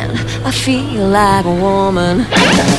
I feel like a woman.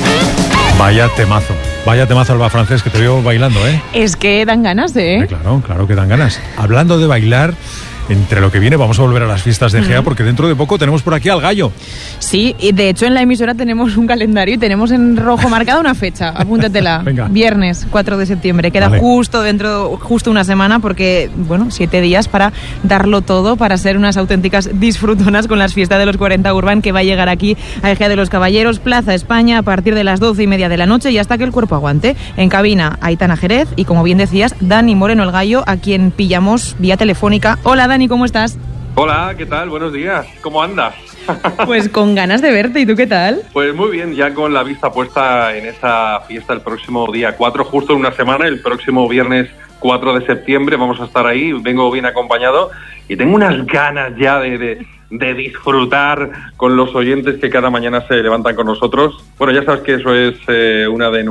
Vaya temazo Alba Francés, que te veo bailando, ¿eh? Es que dan ganas, ¿eh? Claro que dan ganas. Hablando de bailar, entre lo que viene vamos a volver a las fiestas de Egea, porque dentro de poco tenemos por aquí al Gallo. Sí, y de hecho en la emisora tenemos un calendario y tenemos en rojo marcada una fecha, apúntatela. Venga. Viernes 4 de septiembre, queda Vale. justo una semana, porque, 7 días para darlo todo, para ser unas auténticas disfrutonas con las fiestas de los 40 Urban, que va a llegar aquí a Egea de los Caballeros, Plaza España, a partir de las 12:30 de la noche y hasta que el cuerpo aguante. En cabina, Aitana Jerez y, como bien decías, Dani Moreno el Gallo, a quien pillamos vía telefónica. Hola Dani, ¿cómo estás? Hola, ¿qué tal? Buenos días. ¿Cómo andas? Pues con ganas de verte, ¿y tú qué tal? Pues muy bien, ya con la vista puesta en esa fiesta el próximo día 4, justo en una semana, el próximo viernes 4 de septiembre, vamos a estar ahí, vengo bien acompañado y tengo unas ganas ya de disfrutar con los oyentes que cada mañana se levantan con nosotros. Bueno, ya sabes que eso es una de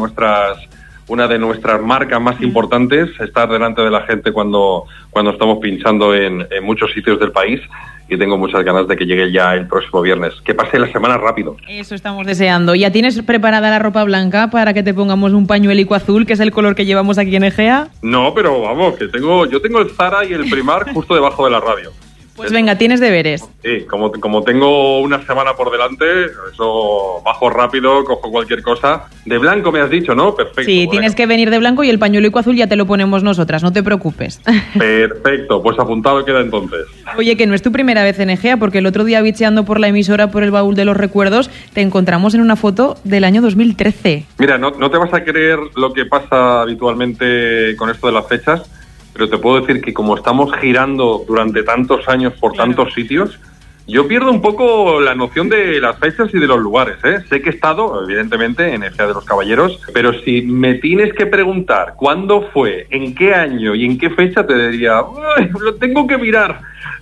nuestras marcas más importantes, estar delante de la gente cuando estamos pinchando en muchos sitios del país, y tengo muchas ganas de que llegue ya el próximo viernes. Que pase la semana rápido. Eso estamos deseando. ¿Ya tienes preparada la ropa blanca para que te pongamos un pañuelico azul, que es el color que llevamos aquí en Egea? No, pero vamos, que yo tengo el Zara y el Primark justo debajo de la radio. Pues venga, tienes deberes. Sí, como tengo una semana por delante, eso bajo rápido, cojo cualquier cosa. De blanco me has dicho, ¿no? Perfecto. Sí, bueno. tienes que venir de blanco y el pañuelico azul ya te lo ponemos nosotras, no te preocupes. Perfecto, pues apuntado queda entonces. Oye, que no es tu primera vez en Egea, porque el otro día, bicheando por la emisora, por el baúl de los recuerdos, te encontramos en una foto del año 2013. Mira, no te vas a creer lo que pasa habitualmente con esto de las fechas, pero te puedo decir que como estamos girando durante tantos años por tantos sitios, yo pierdo un poco la noción de las fechas y de los lugares, ¿eh? Sé que he estado, evidentemente, en Egea de los Caballeros, pero si me tienes que preguntar cuándo fue, en qué año y en qué fecha, te diría, lo tengo que mirar.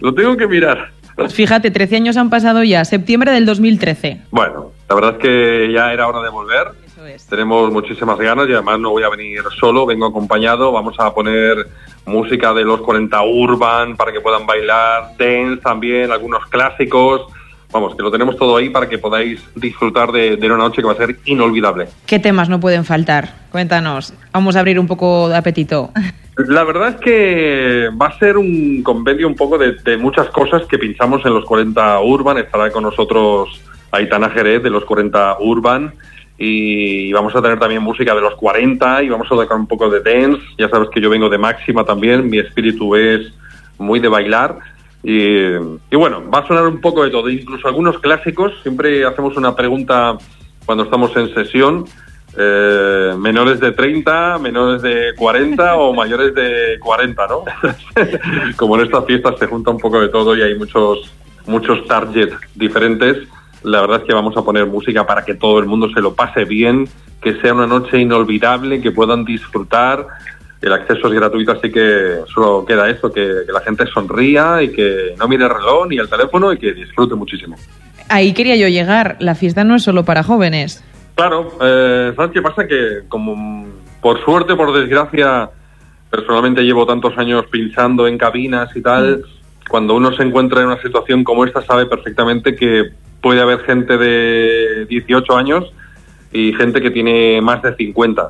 Pues fíjate, 13 años han pasado ya, septiembre del 2013. Bueno, la verdad es que ya era hora de volver. Eso es. Tenemos muchísimas ganas y además no voy a venir solo, vengo acompañado. Vamos a poner música de los 40 Urban para que puedan bailar, dance también, algunos clásicos. Vamos, que lo tenemos todo ahí para que podáis disfrutar de una noche que va a ser inolvidable. ¿Qué temas no pueden faltar? Cuéntanos, vamos a abrir un poco de apetito. La verdad es que va a ser un compendio un poco de muchas cosas que pinchamos en los 40 Urban. Estará con nosotros Aitana Jerez de los 40 Urban. Y vamos a tener también música de los 40 y vamos a tocar un poco de dance. Ya sabes que yo vengo de Máxima también, mi espíritu es muy de bailar y bueno, va a sonar un poco de todo, incluso algunos clásicos. Siempre hacemos una pregunta cuando estamos en sesión, menores de 30, menores de 40 o mayores de 40, ¿no? Como en estas fiestas se junta un poco de todo y hay muchos targets diferentes. La verdad es que vamos a poner música para que todo el mundo se lo pase bien, que sea una noche inolvidable, que puedan disfrutar. El acceso es gratuito, así que solo queda esto, que la gente sonría y que no mire el reloj ni el teléfono y que disfrute muchísimo. Ahí quería yo llegar, la fiesta no es solo para jóvenes. Claro, ¿sabes qué pasa? Que como por suerte, por desgracia, personalmente llevo tantos años pinchando en cabinas y tal, cuando uno se encuentra en una situación como esta sabe perfectamente que puede haber gente de 18 años y gente que tiene más de 50.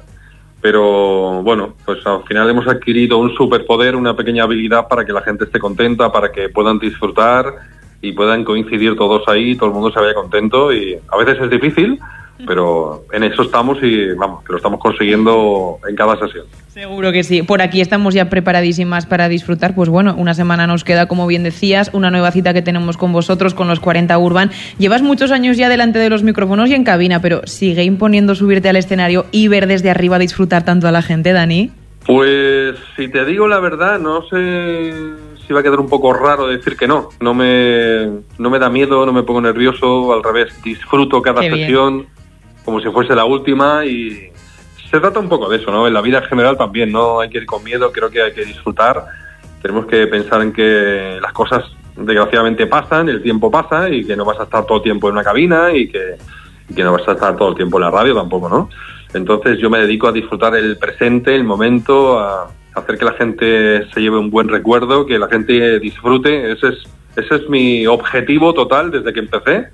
Pero bueno, pues al final hemos adquirido un superpoder, una pequeña habilidad para que la gente esté contenta, para que puedan disfrutar y puedan coincidir todos ahí, todo el mundo se vaya contento. Y a veces es difícil, pero en eso estamos y vamos, que lo estamos consiguiendo en cada sesión. Seguro que sí. Por aquí estamos ya preparadísimas para disfrutar. Pues bueno, una semana nos queda, como bien decías, una nueva cita que tenemos con vosotros, con los 40 Urban. Llevas muchos años ya delante de los micrófonos y en cabina, pero ¿sigue imponiendo subirte al escenario y ver desde arriba disfrutar tanto a la gente, Dani? Pues si te digo la verdad, no sé si va a quedar un poco raro decir que no. No me da miedo, no me pongo nervioso, al revés, disfruto cada sesión como si fuese la última y se trata un poco de eso, ¿no? En la vida en general también, no hay que ir con miedo, creo que hay que disfrutar. Tenemos que pensar en que las cosas desgraciadamente pasan, el tiempo pasa y que no vas a estar todo el tiempo en una cabina y que no vas a estar todo el tiempo en la radio tampoco, ¿no? Entonces yo me dedico a disfrutar el presente, el momento, a hacer que la gente se lleve un buen recuerdo, que la gente disfrute. Ese es mi objetivo total desde que empecé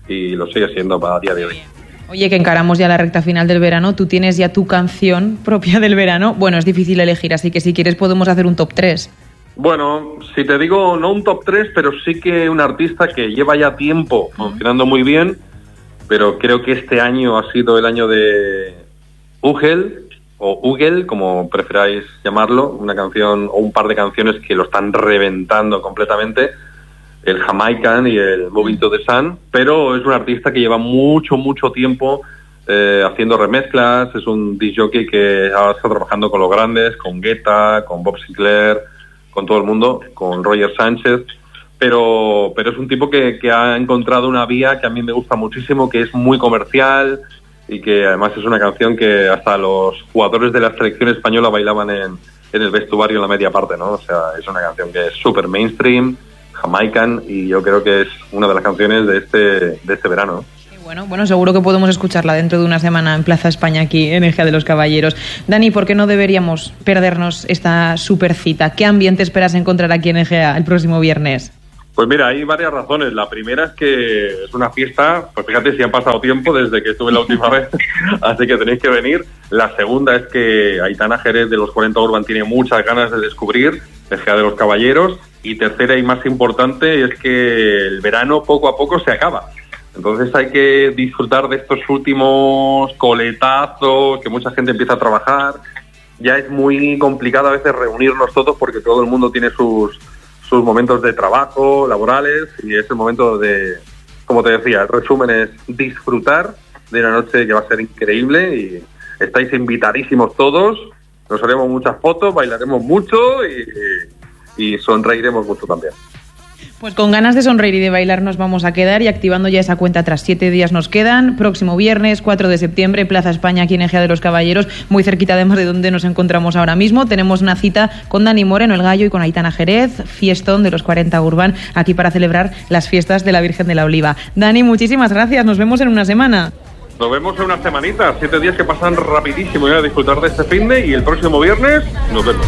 y lo sigue siendo para el día de hoy. Oye, que encaramos ya la recta final del verano, tú tienes ya tu canción propia del verano. Bueno, es difícil elegir, así que si quieres podemos hacer un top 3. Bueno, si te digo, no un top 3, pero sí que un artista que lleva ya tiempo funcionando muy bien, pero creo que este año ha sido el año de Ugel, o Ugel, como preferáis llamarlo, una canción o un par de canciones que lo están reventando completamente, el Jamaican y el Moving to the Sun, pero es un artista que lleva mucho tiempo haciendo remezclas, es un disc jockey que ahora está trabajando con los grandes, con Guetta, con Bob Sinclair, con todo el mundo, con Roger Sánchez, pero es un tipo que ha encontrado una vía que a mí me gusta muchísimo, que es muy comercial y que además es una canción que hasta los jugadores de la selección española bailaban en el vestuario en la media parte, ¿no? O sea, es una canción que es súper mainstream, Jamaican, y yo creo que es una de las canciones de este verano, ¿no? Bueno, seguro que podemos escucharla dentro de una semana en Plaza España, aquí en Egea de los Caballeros. Dani, ¿por qué no deberíamos perdernos esta super cita? ¿Qué ambiente esperas encontrar aquí en Egea el próximo viernes? Pues mira, hay varias razones. La primera es que es una fiesta, pues fíjate si ha pasado tiempo desde que estuve la última vez, así que tenéis que venir. La segunda es que Aitana Jerez de los 40 Urban tiene muchas ganas de descubrir Egea de los Caballeros. Y tercera y más importante es que el verano poco a poco se acaba. Entonces hay que disfrutar de estos últimos coletazos, que mucha gente empieza a trabajar. Ya es muy complicado a veces reunirnos todos porque todo el mundo tiene sus momentos de trabajo, laborales, y es el momento de, como te decía, el resumen es disfrutar de una noche que va a ser increíble y estáis invitadísimos todos, nos haremos muchas fotos, bailaremos mucho y sonreiremos mucho también. Pues con ganas de sonreír y de bailar nos vamos a quedar y activando ya esa cuenta atrás. 7 días nos quedan. Próximo viernes, 4 de septiembre, Plaza España, aquí en Egea de los Caballeros, muy cerquita además de donde nos encontramos ahora mismo. Tenemos una cita con Dani Moreno, el Gallo, y con Aitana Jerez, fiestón de los 40 Urban, aquí para celebrar las fiestas de la Virgen de la Oliva. Dani, muchísimas gracias. Nos vemos en una semana. Nos vemos en una semanita, 7 días que pasan rapidísimo. Voy a disfrutar de este finde y el próximo viernes nos vemos.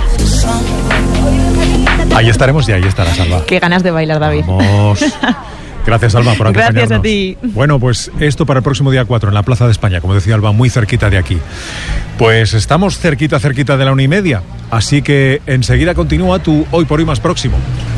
Ahí estaremos y ahí estará Salva. Qué ganas de bailar, David. Vamos. Gracias, Alba, por acompañarnos. Gracias a ti. Bueno, pues esto para el próximo día 4 en la Plaza de España, como decía Alba, muy cerquita de aquí. Pues estamos cerquita de la 1:30, así que enseguida continúa tu Hoy por Hoy más próximo.